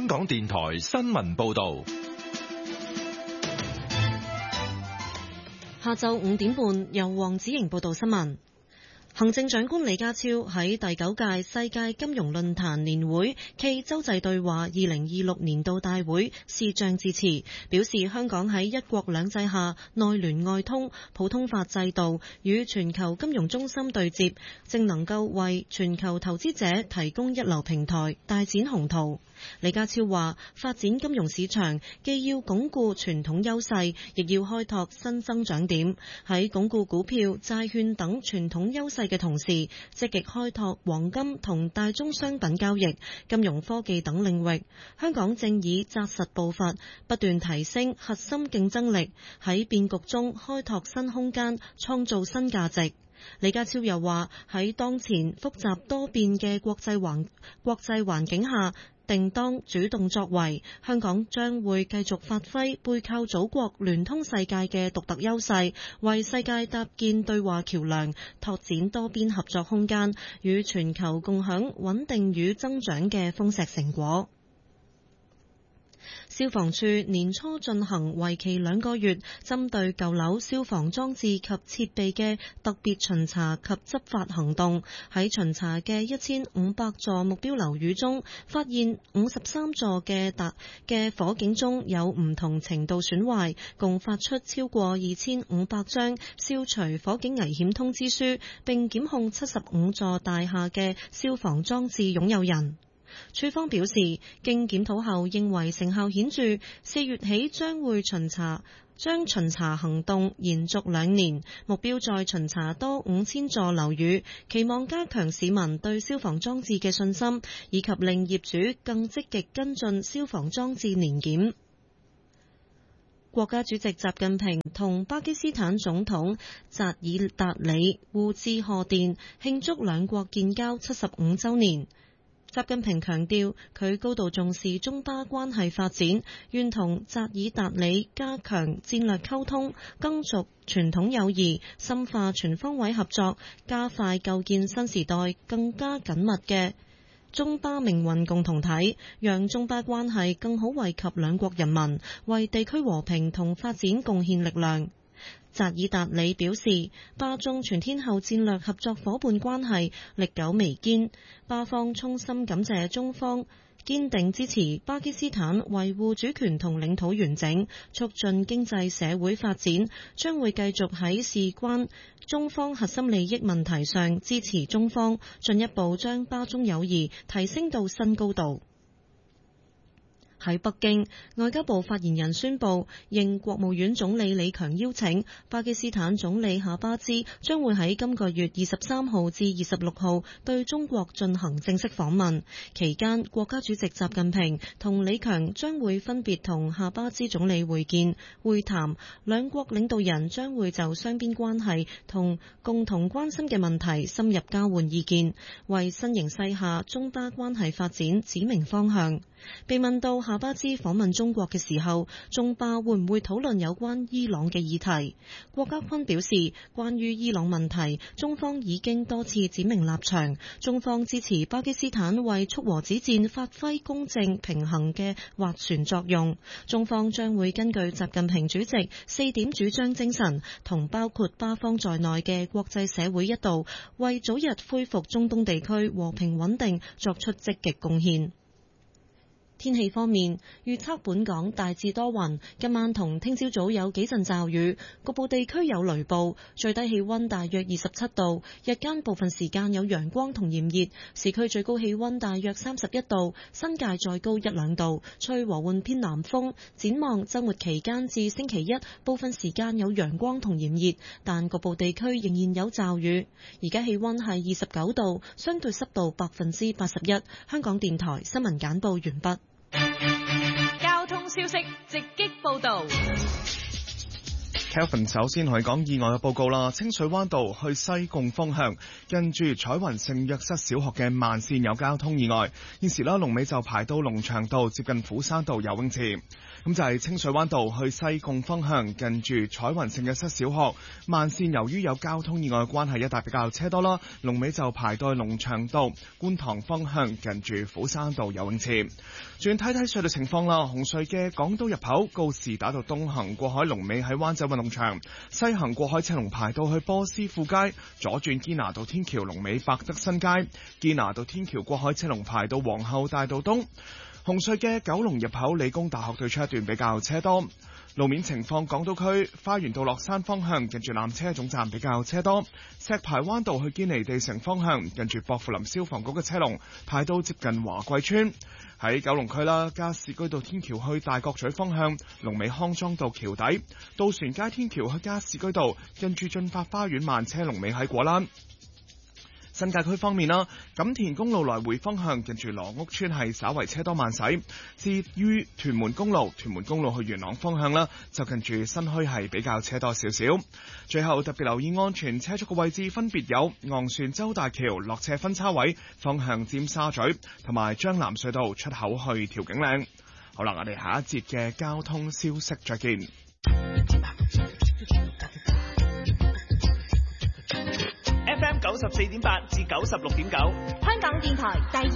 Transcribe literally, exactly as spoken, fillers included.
港電台新聞報道。 下晝五點半，由黃子瑩報道新聞。行政長官李家超喺第九屆世界金融論壇年會暨洲際對話二零二六年度大會視像致辭，表示香港喺一國兩制下內聯外通普通法制度與全球金融中心對接，正能夠為全球投資者提供一流平台，大展宏圖。李家超話，發展金融市場既要鞏固傳統優勢，亦要開拓新增長點。喺鞏固股票、債券等傳統優勢嘅同時，積極開拓黃金同大宗商品交易、金融科技等領域。香港正以紮實步伐，不斷提升核心競爭力，喺變局中開拓新空間，創造新價值。李家超又話，喺當前複雜多變嘅國際環國際環境下，定當主動作為，香港將會繼續發揮背靠祖國、聯通世界嘅獨特優勢，為世界搭建對話橋樑，拓展多邊合作空間，與全球共享穩定與增長嘅豐碩成果。消防處年初進行為期兩個月，針對舊樓消防裝置及設備嘅特別巡查及執法行動。喺巡查嘅一千五百座目標樓宇中，發現五十三座嘅特嘅火警鐘有唔同程度損壞，共發出超過二千五百張消除火警危險通知書，並檢控七十五座大廈嘅消防裝置擁有人。處方表示，經檢討後認為成效顯著，四月起將會巡查，將巡查行動延續兩年，目標再巡查多五千座樓宇，期望加強市民對消防裝置嘅信心，以及令業主更積極跟進消防裝置年檢。國家主席習近平同巴基斯坦總統扎爾達里互致賀電，慶祝兩國建交七十五週年。習近平強調，佢高度重視中巴關係發展，願同扎爾達里加強戰略溝通，耕續傳統友誼，深化全方位合作，加快構建新時代更加緊密嘅中巴命運共同體，讓中巴關係更好惠及兩國人民，為地區和平同發展貢獻力量。扎爾達里表示，巴中全天候戰略合作伙伴關係歷久彌堅，巴方衷心感謝中方堅定支持巴基斯坦維護主權同領土完整，促進經濟社會發展，將會繼續喺事關中方核心利益問題上支持中方，進一步將巴中友誼提升到新高度。喺北京，外交部發言人宣布，應國務院總理李強邀請，巴基斯坦總理夏巴茲將會喺今個月二十三號至二十六號對中國進行正式訪問。期間，國家主席習近平同李強將會分別同夏巴茲總理會見會談，兩國領導人將會就雙邊關係同共同關心嘅問題深入交換意見，為新形勢下中巴關係發展指明方向。被問到夏巴茲訪問中國嘅時候，中巴會唔會討論有關伊朗嘅議題？郭家坤表示，關於伊朗問題，中方已經多次指明立場，中方支持巴基斯坦為促和止戰發揮公正平衡嘅斡旋作用。中方將會根據習近平主席四點主張精神，同包括巴方在內嘅國際社會一道，為早日恢復中東地區和平穩定作出積極貢獻。天氣方面，預測本港大致多雲，今晚同聽朝早有幾陣驟雨，局部地區有雷暴，最低氣溫大約二十七度，日間部分時間有陽光同炎熱，市區最高氣溫大約三十一度，新界再高一兩度，吹和緩偏南風。展望週末期間至星期一，部分時間有陽光同炎熱，但局部地區仍然有驟雨。而家氣溫係二十九度，相對濕度百分之八十一。香港電台新聞簡報完畢。 交通消息直擊報道。 Kelvin 首先同你講意外嘅報告啦。清水灣道去西貢方向，近住彩雲聖約瑟小學嘅慢線有交通意外，現時啦龍尾就排到龍翔道接近虎山道游泳池。咁就係清水灣道去西貢方向，近住彩雲聖約瑟小學慢線，由於有交通意外嘅關係，一帶比較車多啦。龍尾就排到龍翔道觀塘方向，近住虎山道游泳池。轉睇睇隧道情況啦，紅隧嘅港島入口告士打道東行過海龍尾喺灣仔運動場，西行過海車龍排到去波斯富街，左轉堅拿道天橋龍尾百德新街，堅拿道天橋過海車龍排到皇后大道東。紅隧嘅九龍入口理工大學對出一段比較車多。路面情況，港島區花園道落山方向近住纜車總站比較車多，石排灣道去堅尼地城方向近住薄扶林消防局嘅車龍排到接近華貴村。喺九龍區啦，加士居道天橋去大角咀方向龍尾康莊道橋底，渡船街天橋去加士居道近住駿發花園慢車龍尾喺果欄。新界區方面啦，錦田公路來回方向近住羅屋村係稍為車多慢駛，至於屯門公路屯門公路去元朗方向啦，就近住新墟係比較車多少少。最後特別留意安全車速嘅位置分別有昂船洲大橋落斜分叉位方向尖沙咀，同埋將南隧道出口去調景嶺。好啦，我哋下一節嘅交通消息再見。 F M 九十四點八至九十六點九， 香港電台第二